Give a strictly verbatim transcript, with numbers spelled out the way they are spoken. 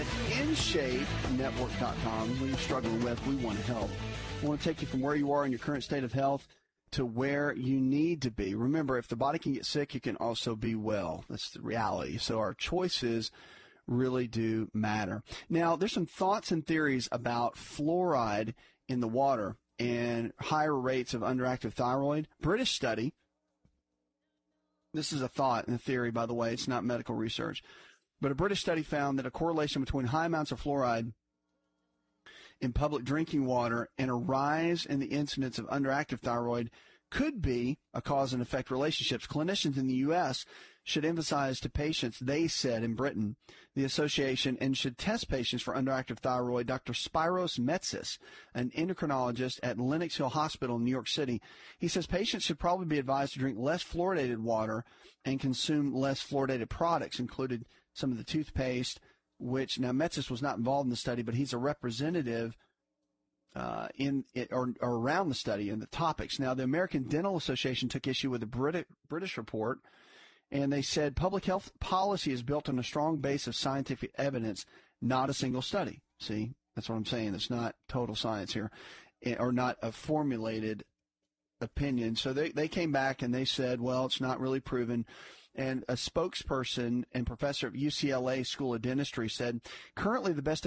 at in shape network dot com. What you're struggling with, we want to help. We want to take you from where you are in your current state of health to where you need to be. Remember, if the body can get sick, it can also be well. That's the reality. So our choices really do matter. Now, there's some thoughts and theories about fluoride in the water and higher rates of underactive thyroid. British study. This is a thought and a theory, by the way. It's not medical research. But a British study found that a correlation between high amounts of fluoride in public drinking water and a rise in the incidence of underactive thyroid could be a cause and effect relationships. Clinicians in the U S should emphasize to patients, they said in Britain, the association, and should test patients for underactive thyroid. Doctor Spiros Metsis, an endocrinologist at Lenox Hill Hospital in New York City, he says patients should probably be advised to drink less fluoridated water and consume less fluoridated products, included some of the toothpaste, which now Metsis was not involved in the study, but he's a representative Uh, in it, or, or around the study and the topics. Now, the American Dental Association took issue with the Brit- British report, and they said public health policy is built on a strong base of scientific evidence, not a single study. See, that's what I'm saying. It's not total science here, or not a formulated opinion. So they, they came back and they said, well, it's not really proven. And a spokesperson and professor at U C L A School of Dentistry said, currently the best